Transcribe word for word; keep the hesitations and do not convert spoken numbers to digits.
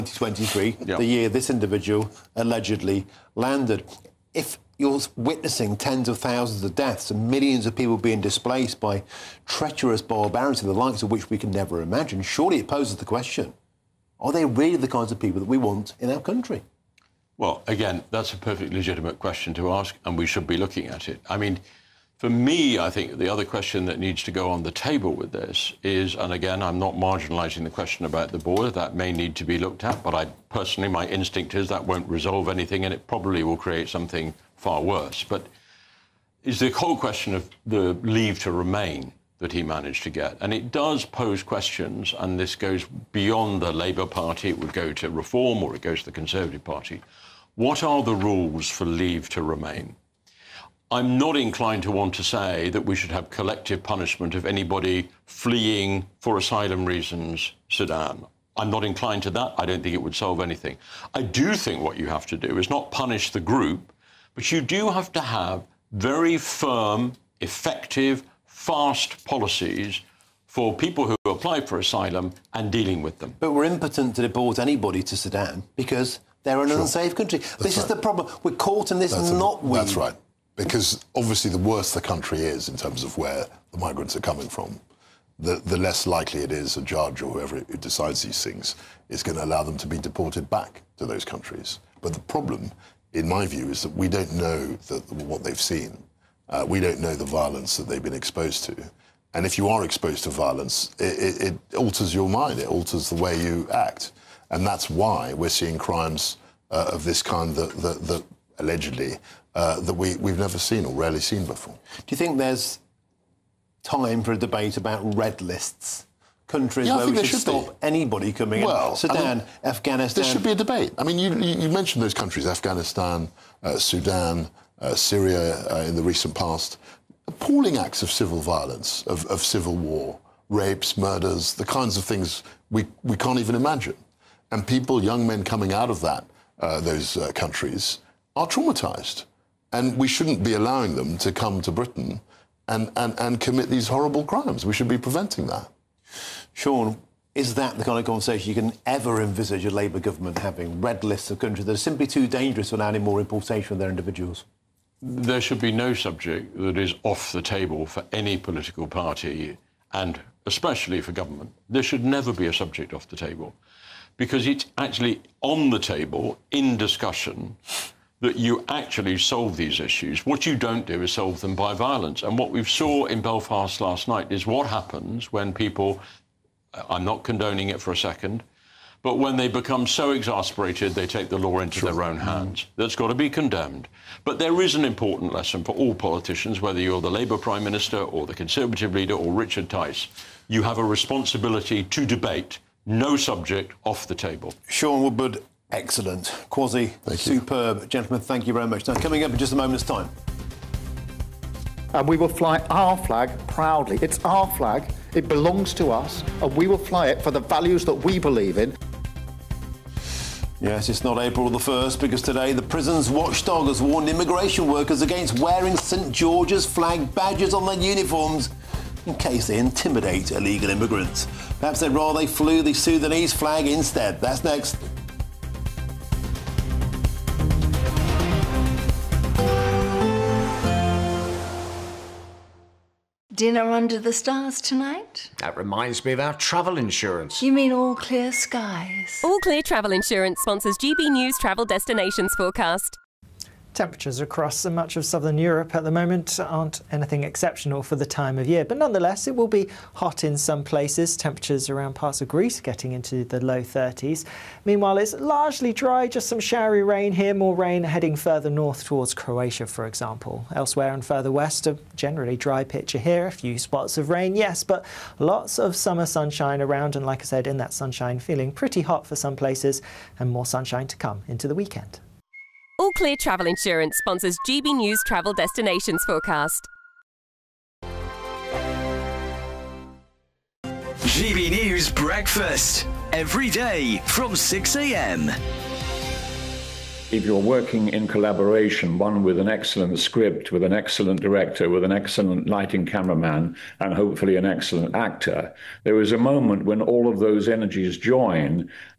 twenty twenty-three, yep. the year this individual allegedly landed. If you're witnessing tens of thousands of deaths and millions of people being displaced by treacherous barbarity, the likes of which we can never imagine, surely it poses the question, are they really the kinds of people that we want in our country? Well, again, that's a perfectly legitimate question to ask, and we should be looking at it. I mean, for me, I think the other question that needs to go on the table with this is, and again, I'm not marginalising the question about the border, that may need to be looked at, but I personally, my instinct is that won't resolve anything and it probably will create something far worse. But is the whole question of the leave to remain that he managed to get. And it does pose questions, and this goes beyond the Labour Party, it would go to Reform or it goes to the Conservative Party. What are the rules for leave to remain? I'm not inclined to want to say that we should have collective punishment of anybody fleeing for asylum reasons Sudan. I'm not inclined to that. I don't think it would solve anything. I do think what you have to do is not punish the group, but you do have to have very firm, effective, fast policies for people who apply for asylum and dealing with them. But we're impotent to deport anybody to Sudan because they're an sure. unsafe country. That's this right. is the problem. We're caught in this, that's not a, we. That's right. Because obviously the worse the country is in terms of where the migrants are coming from, the, the less likely it is a judge or whoever who decides these things is going to allow them to be deported back to those countries. But the problem, in my view, is that we don't know the, what they've seen. Uh, we don't know the violence that they've been exposed to. And if you are exposed to violence, it, it, it alters your mind, it alters the way you act. And that's why we're seeing crimes uh, of this kind that, that, that allegedly, uh, that we, we've never seen or rarely seen before. Do you think there's time for a debate about red lists? Countries yeah, where we should, should stop be. anybody coming well, in? Sudan, I mean, Afghanistan... There should be a debate. I mean, you, you mentioned those countries, Afghanistan, uh, Sudan, uh, Syria uh, in the recent past. Appalling acts of civil violence, of, of civil war, rapes, murders, the kinds of things we, we can't even imagine. And people, young men coming out of that, uh, those uh, countries, are traumatised. And we shouldn't be allowing them to come to Britain and, and, and commit these horrible crimes. We should be preventing that. Sean, is that the kind of conversation you can ever envisage a Labour government having? Red lists of countries that are simply too dangerous to allow any more importation of their individuals? There should be no subject that is off the table for any political party, and especially for government. There should never be a subject off the table, because it's actually on the table, in discussion, that you actually solve these issues. What you don't do is solve them by violence. And what we saw in Belfast last night is what happens when people, I'm not condoning it for a second, but when they become so exasperated, they take the law into sure. their own hands. That's got to be condemned. But there is an important lesson for all politicians, whether you're the Labour Prime Minister or the Conservative leader or Richard Tice. You have a responsibility to debate, no subject off the table. Sean Woodward, excellent. Kwasi, superb. Gentlemen, thank you very much. Now, coming up in just a moment's time. And we will fly our flag proudly. It's our flag. It belongs to us, and we will fly it for the values that we believe in. Yes, it's not April the first, because today the prison's watchdog has warned immigration workers against wearing St George's flag badges on their uniforms in case they intimidate illegal immigrants. Perhaps they'd rather they flew the Sudanese flag instead. That's next. Dinner under the stars tonight? That reminds me of our travel insurance. You mean All Clear Skies? All Clear Travel Insurance sponsors G B News Travel Destinations forecast. Temperatures across much of southern Europe at the moment aren't anything exceptional for the time of year, but nonetheless it will be hot in some places. Temperatures around parts of Greece getting into the low thirties. Meanwhile, it's largely dry, just some showery rain here, more rain heading further north towards Croatia, for example. Elsewhere and further west, a generally dry picture here, a few spots of rain, yes, but lots of summer sunshine around, and like I said, in that sunshine, feeling pretty hot for some places, and more sunshine to come into the weekend. All Clear Travel Insurance sponsors G B News Travel Destinations forecast. G B News Breakfast, every day from six a m. If you're working in collaboration, one with an excellent script, with an excellent director, with an excellent lighting cameraman, and hopefully an excellent actor, there is a moment when all of those energies join